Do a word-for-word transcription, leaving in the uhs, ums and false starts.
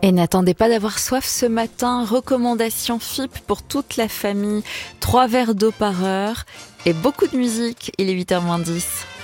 Et n'attendez pas d'avoir soif ce matin. Recommandation F I P pour toute la famille. Trois verres d'eau par heure et beaucoup de musique. Il est huit heures moins dix.